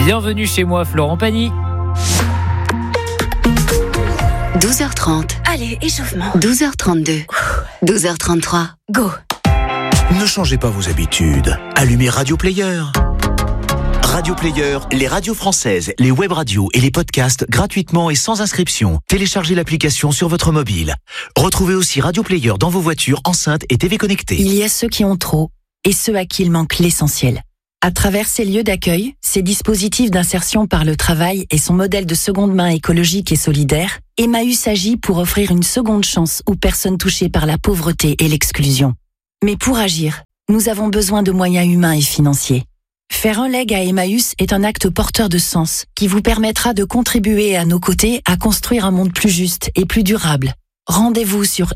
Bienvenue chez moi, Florent Pagny. 12h30. Allez, échauffement. 12h32. 12h33. Go. Ne changez pas vos habitudes. Allumez Radio Player. Radio Player, les radios françaises, les web radios et les podcasts gratuitement et sans inscription. Téléchargez l'application sur votre mobile. Retrouvez aussi Radio Player dans vos voitures, enceintes et TV connectées. Il y a ceux qui ont trop et ceux à qui il manque l'essentiel. À travers ces lieux d'accueil, ces dispositifs d'insertion par le travail et son modèle de seconde main écologique et solidaire, Emmaüs agit pour offrir une seconde chance aux personnes touchées par la pauvreté et l'exclusion. Mais pour agir, nous avons besoin de moyens humains et financiers. Faire un leg à Emmaüs est un acte porteur de sens qui vous permettra de contribuer à nos côtés à construire un monde plus juste et plus durable. Rendez-vous sur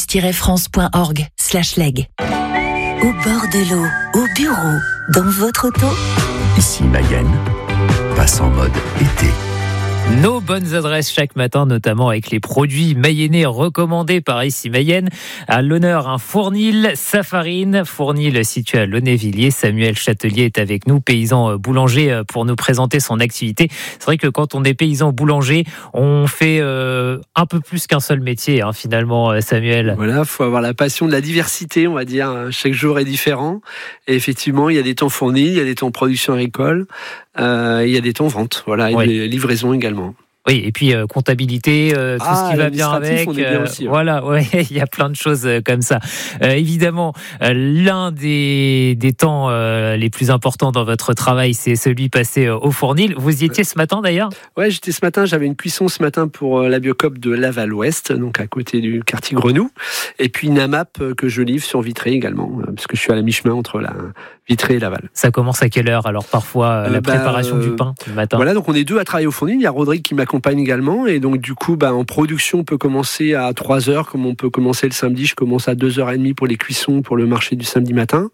emmaüs-france.org/leg. Au bord de l'eau, au bureau, dans votre auto. Ici Mayenne, passe en mode été. Nos bonnes adresses chaque matin, notamment avec les produits mayennais recommandés par ici Mayenne. À l'honneur, un Fournil, sa farine. Fournil situé à Launay-Villiers. Samuel Châtelier est avec nous, paysan boulanger, pour nous présenter son activité. C'est vrai que quand on est paysan boulanger, on fait un peu plus qu'un seul métier, finalement, Samuel. Voilà, il faut avoir la passion de la diversité, on va dire. Chaque jour est différent. Et effectivement, il y a des temps Fournil, il y a des temps production agricole, il y a des temps vente, voilà, et des livraisons également. Oui, et puis comptabilité, tout ce qui va bien avec. On est bien aussi, ouais. Voilà, ouais, il y a plein de choses comme ça. Évidemment, l'un des temps les plus importants dans votre travail, c'est celui passé au Fournil. Vous y étiez ce matin d'ailleurs ? Ouais, j'étais ce matin. J'avais une cuisson ce matin pour la Biocoop de Laval-Ouest, donc à côté du quartier Grenoux, et puis une AMAP que je livre sur Vitré également, parce que je suis à la mi-chemin entre la Vitré et Laval. Ça commence à quelle heure alors parfois la préparation du pain le matin ? Voilà, donc on est deux à travailler au Fournil. Il y a Rodrigue qui m'accompagne également, et donc du coup en production on peut commencer à 3h comme on peut commencer le samedi. Je commence à 2h30 pour les cuissons pour le marché du samedi matin,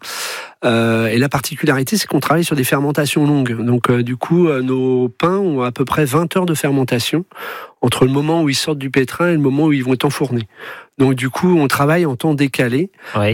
et la particularité c'est qu'on travaille sur des fermentations longues, donc du coup nos pains ont à peu près 20 heures de fermentation entre le moment où ils sortent du pétrin et le moment où ils vont être enfournés. Donc du coup on travaille en temps décalé,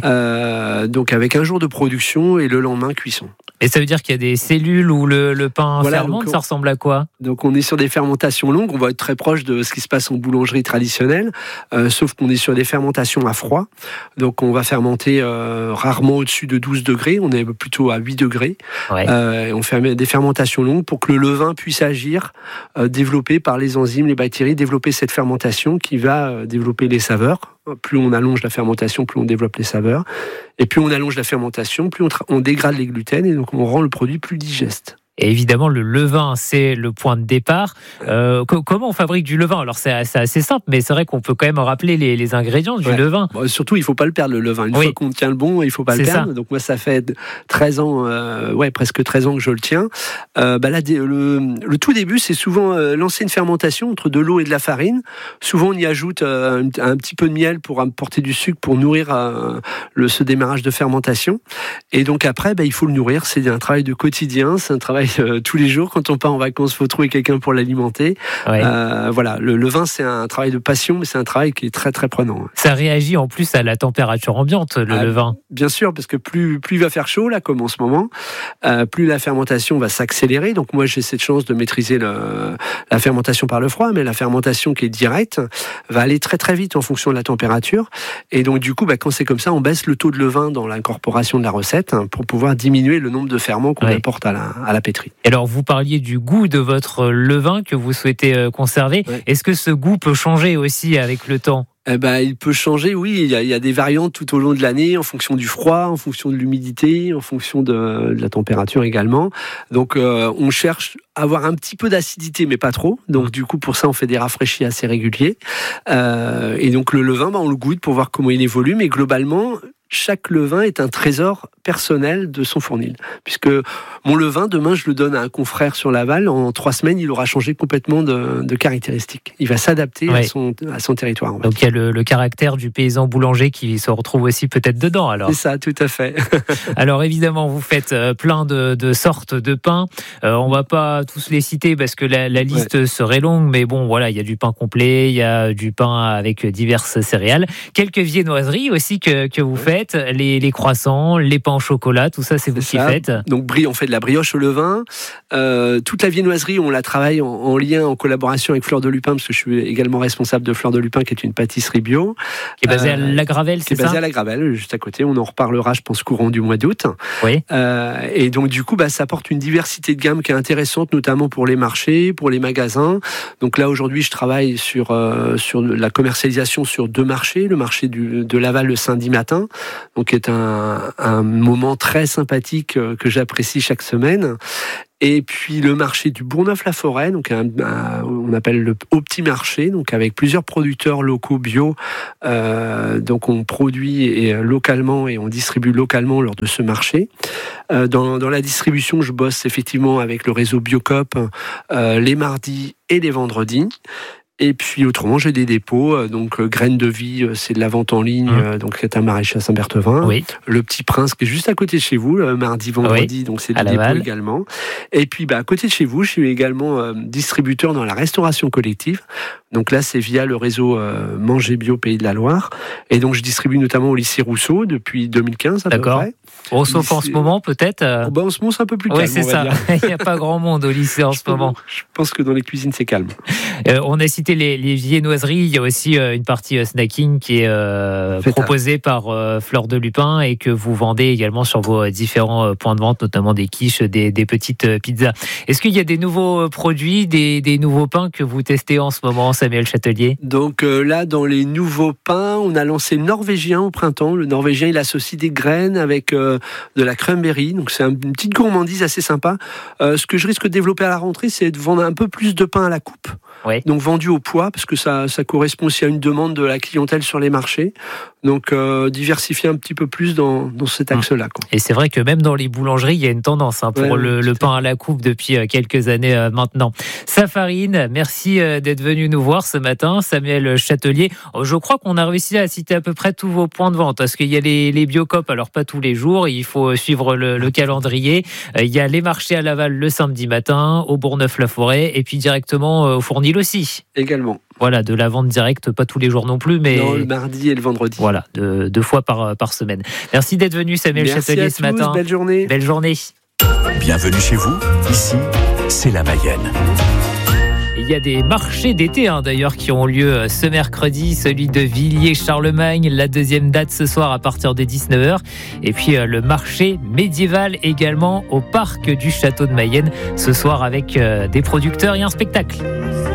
donc avec un jour de production et le lendemain cuisson. Et ça veut dire qu'il y a des cellules où le pain fermente, ça ressemble à quoi ? Donc on est sur des fermentations longues, on va être très proche de ce qui se passe en boulangerie traditionnelle, sauf qu'on est sur des fermentations à froid. Donc on va fermenter rarement au-dessus de 12 degrés, on est plutôt à 8 degrés. On fait des fermentations longues pour que le levain puisse agir, développer par les enzymes, les bactéries, développer cette fermentation qui va développer les saveurs. Plus on allonge la fermentation, plus on développe les saveurs. Et plus on allonge la fermentation, plus on dégrade les gluten, et donc on rend le produit plus digeste. Et évidemment, le levain, c'est le point de départ. Comment on fabrique du levain ? Alors, c'est assez simple, mais c'est vrai qu'on peut quand même rappeler les ingrédients du levain. Bon, surtout, il ne faut pas le perdre, le levain. Une fois qu'on tient le bon, il ne faut pas le perdre. Ça. Donc, moi, ça fait 13 ans, presque 13 ans que je le tiens. Là, le tout début, c'est souvent lancer une fermentation entre de l'eau et de la farine. Souvent, on y ajoute un petit peu de miel pour apporter du sucre, pour nourrir ce démarrage de fermentation. Et donc, après, il faut le nourrir. C'est un travail de quotidien, c'est un travail tous les jours. Quand on part en vacances, il faut trouver quelqu'un pour l'alimenter. Voilà, le vin, c'est un travail de passion, mais c'est un travail qui est très très prenant. Ça réagit en plus à la température ambiante, le vin. Bien sûr, parce que plus il va faire chaud, là, comme en ce moment, plus la fermentation va s'accélérer. Donc moi, j'ai cette chance de maîtriser la fermentation par le froid, mais la fermentation qui est directe va aller très très vite en fonction de la température. Et donc du coup, quand c'est comme ça, on baisse le taux de levain dans l'incorporation de la recette, pour pouvoir diminuer le nombre de ferments qu'on apporte à la pétrie. Alors, vous parliez du goût de votre levain que vous souhaitez conserver. Est-ce que ce goût peut changer aussi avec le temps ? Il peut changer, oui. Il y a des variantes tout au long de l'année, en fonction du froid, en fonction de l'humidité, en fonction de la température également. Donc, on cherche à avoir un petit peu d'acidité, mais pas trop. Donc, du coup, pour ça, on fait des rafraîchis assez réguliers. Et donc, le levain, on le goûte pour voir comment il évolue. Mais globalement, chaque levain est un trésor personnel de son Fournil. Puisque mon levain, demain, je le donne à un confrère sur Laval. En 3 semaines, il aura changé complètement de caractéristiques. Il va s'adapter à son territoire. Donc, il y a le caractère du paysan boulanger qui se retrouve aussi peut-être dedans, alors. C'est ça, tout à fait. Alors, évidemment, vous faites plein de sortes de pains. On va pas tous les citer parce que la liste serait longue, mais bon, voilà, il y a du pain complet, il y a du pain avec diverses céréales. Quelques viennoiseries aussi que vous faites. faites les croissants, les pains au chocolat, tout ça, c'est vous qui faites. Donc on fait de la brioche au levain. Toute la viennoiserie, on la travaille en lien, en collaboration avec Fleur de Lupin, parce que je suis également responsable de Fleur de Lupin, qui est une pâtisserie bio. Qui est basée à La Gravelle, c'est ça ? Qui est basée à La Gravelle, juste à côté. On en reparlera, je pense, courant du mois d'août. Oui. Et donc, du coup, ça apporte une diversité de gamme qui est intéressante, notamment pour les marchés, pour les magasins. Donc là, aujourd'hui, je travaille sur la commercialisation sur 2 marchés. Le marché de Laval le samedi matin, donc qui est un moment très sympathique que j'apprécie chaque semaine. Et puis le marché du Bourgneuf-la-Forêt, donc on appelle le petit marché, donc avec plusieurs producteurs locaux bio. Donc on produit localement et on distribue localement lors de ce marché. Dans la distribution, je bosse effectivement avec le réseau Biocop les mardis et les vendredis. Et puis autrement, j'ai des dépôts. Donc Graines de Vie, c'est de la vente en ligne, donc c'est un maraîcher à Saint-Berthevin. Oui. Le Petit Prince qui est juste à côté de chez vous, le mardi, vendredi, donc c'est des dépôts également. Et puis à côté de chez vous, je suis également distributeur dans la restauration collective. Donc là, c'est via le réseau Manger Bio Pays de la Loire. Et donc je distribue notamment au lycée Rousseau depuis 2015 à peu près. Bon, sauf en ce moment, peut-être. En ce moment, c'est un peu plus calme. Oui, c'est ça. Il n'y a pas grand monde au lycée en ce moment. Je pense que dans les cuisines, c'est calme. On a cité les viennoiseries. Il y a aussi une partie snacking qui est proposée par Fleur de Lupin et que vous vendez également sur vos différents points de vente, notamment des quiches, des petites pizzas. Est-ce qu'il y a des nouveaux produits, des nouveaux pains que vous testez en ce moment, Samuel Châtelier ? Donc là, dans les nouveaux pains, on a lancé le norvégien au printemps. Le norvégien, il associe des graines avec de la cranberry. Donc c'est une petite gourmandise assez sympa. Ce que je risque de développer à la rentrée, c'est de vendre un peu plus de pain à la coupe. Oui. Donc vendu au poids, parce que ça correspond aussi à une demande de la clientèle sur les marchés. Donc diversifier un petit peu plus dans cet axe-là, quoi. Et c'est vrai que même dans les boulangeries, il y a une tendance pour le pain à la coupe depuis quelques années maintenant. Safarine, merci d'être venu nous voir ce matin, Samuel Châtelier. Je crois qu'on a réussi à citer à peu près tous vos points de vente, parce qu'il y a les Biocop, alors pas tous les jours, il faut suivre le calendrier. Il y a les marchés à Laval le samedi matin, au Bourgneuf-la-Forêt, et puis directement au Fournil aussi. Également. Voilà, de la vente directe, pas tous les jours non plus, mais... Non, le mardi et le vendredi. Voilà, 2 fois par semaine. Merci d'être venu, Samuel Châtelier, ce matin. Belle journée. Belle journée. Bienvenue chez vous, ici, c'est la Mayenne. Il y a des marchés d'été d'ailleurs qui ont lieu ce mercredi, celui de Villiers-Charlemagne, la 2e date ce soir à partir de 19h. Et puis le marché médiéval également au parc du Château de Mayenne ce soir avec des producteurs et un spectacle.